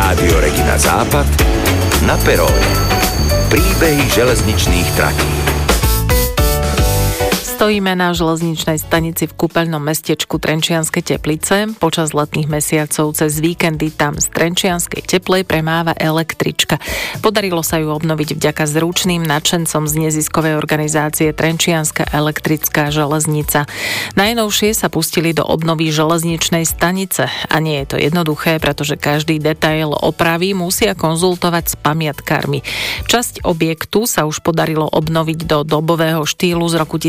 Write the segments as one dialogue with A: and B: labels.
A: Rádio Regina Západ na peróne. Príbehy železničných tratí.
B: Stojíme na železničnej stanici v kúpeľnom mestečku Trenčianske Teplice. Počas letných mesiacov cez víkendy tam z Trenčianskej Teplej premáva električka. Podarilo sa ju obnoviť vďaka zručným nadšencom z neziskovej organizácie Trenčianska elektrická železnica. Najnovšie sa pustili do obnovy železničnej stanice. A nie je to jednoduché, pretože každý detail opravy musia konzultovať s pamiatkármi. Časť objektu sa už podarilo obnoviť do dobového štýlu z roku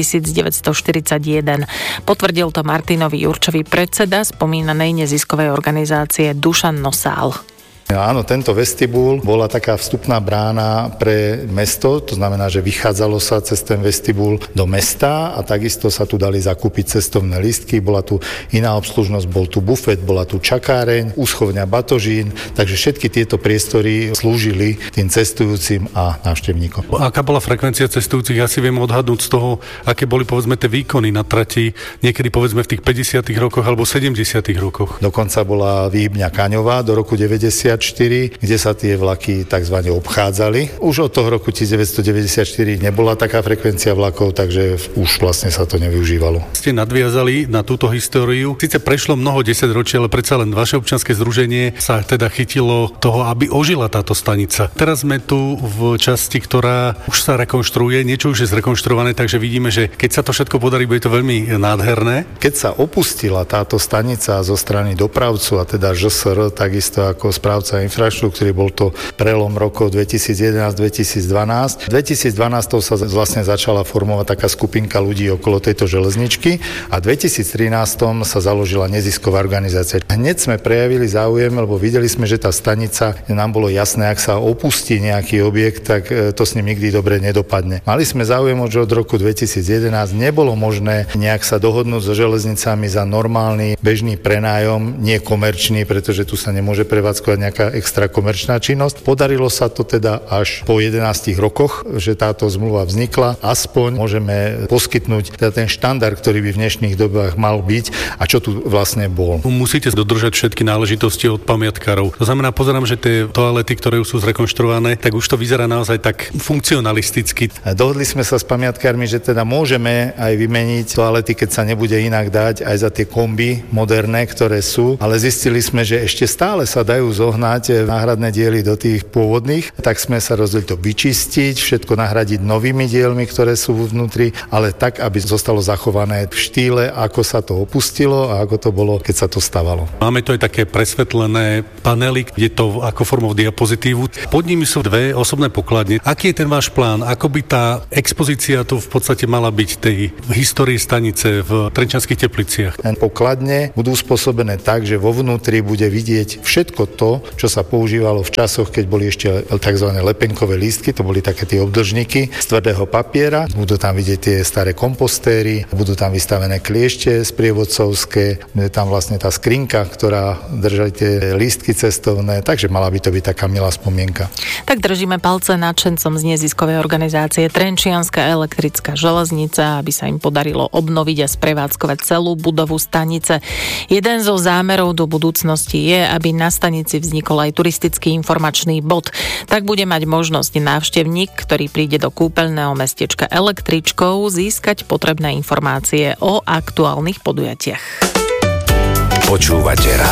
B: 1941. Potvrdil to Martinovi Jurčovi, predseda spomínanej neziskovej organizácie Dušan Nosál.
C: Áno, tento vestibul bola taká vstupná brána pre mesto, to znamená, že vychádzalo sa cez ten vestibul do mesta a takisto sa tu dali zakúpiť cestovné lístky, bola tu iná obslužnosť, bol tu bufet, bola tu čakáreň, úschovňa batožín, takže všetky tieto priestory slúžili tým cestujúcim a návštevníkom.
D: Aká bola frekvencia cestujúcich? Ja si viem odhadnúť z toho, aké boli povedzme tie výkony na trati, niekedy povedzme v tých 50. rokoch alebo 70. rokoch.
C: Dokonca bola výhybňa Kaňová do roku 94, kde sa tie vlaky tzv. Obchádzali. Už od toho roku 1994 nebola taká frekvencia vlakov, takže už vlastne sa to nevyužívalo.
D: Ste nadviazali na túto históriu. Sice prešlo mnoho desaťročí, ale predsa len vaše občianske združenie sa teda chytilo toho, aby ožila táto stanica. Teraz sme tu v časti, ktorá už sa rekonštruuje, niečo už je zrekonštruované, takže vidíme, že keď sa to všetko podarí, bude to veľmi nádherné.
C: Keď sa opustila táto stanica zo strany dopravcu a teda ŽSR, takisto ako správca infraštruktúry, bol to prelom rokov 2011-2012. V 2012 sa vlastne začala formovať taká skupinka ľudí okolo tejto železničky a v 2013 sa založila nezisková organizácia. Hneď sme prejavili záujem, lebo videli sme, že tá stanica, nám bolo jasné, ak sa opustí nejaký objekt, tak to s ním nikdy dobre nedopadne. Mali sme záujem už od roku 2011, nebolo možné nejak sa dohodnúť so železnicami za normálny bežný prenájom, nie komerčný, pretože tu sa nemôže prevádzkovať nejaká extra komerčná činnosť. Podarilo sa to teda až po 11 rokoch, že táto zmluva vznikla. Aspoň môžeme poskytnúť teda ten štandard, ktorý by v dnešných dobách mal byť a čo tu vlastne bol.
D: Musíte dodržať všetky náležitosti od pamiatkárov. To znamená, pozerám, že tie toalety, ktoré už sú zrekonštruované, tak už to vyzerá naozaj tak funkcionalisticky.
C: Dohodli sme sa s pamiatkármi, že teda môžeme aj vymeniť toalety, keď sa nebude inak dať, aj za tie komby moderné, ktoré sú, ale zistili sme, že ešte stále sa dajú zohnať náhradné diely do tých pôvodných, tak sme sa rozhodli to vyčistiť, všetko nahradiť novými dielmi, ktoré sú vnútri, ale tak, aby zostalo zachované v štýle, ako sa to opustilo a ako to bolo, keď sa to stavalo.
D: Máme tu aj také presvetlené panely, je to ako formou diapozitívu. Pod nimi sú dve osobné pokladne. Aký je ten váš plán? Ako by tá expozícia tu v podstate mala byť tej histórii stanice v Trenčianskych Tepliciach?
C: Pokladne budú spôsobené tak, že vo vnútri bude vidieť všetko to, čo sa používalo v časoch, keď boli ešte tzv. Lepenkové lístky, to boli také tie obdržníky z tvrdého papiera. Budú tam vidieť tie staré kompostéry, budú tam vystavené kliešte sprievodcovské, bude tam vlastne tá skrinka, ktorá drží tie lístky cestovné, takže mala by to byť taká milá spomienka.
B: Tak držíme palce nadšencom z neziskovej organizácie Trenčianska elektrická železnica, aby sa im podarilo obnoviť a sprevádzkovať celú budovu stanice. Jeden zo zámerov do budúcnosti je, aby na stanici vznikol aj turistický informačný bod. Tak bude mať možnosť návštevník, ktorý príde do kúpeľného mestečka električkou, získať potrebné informácie o aktuálnych podujatiach.
A: Počúvate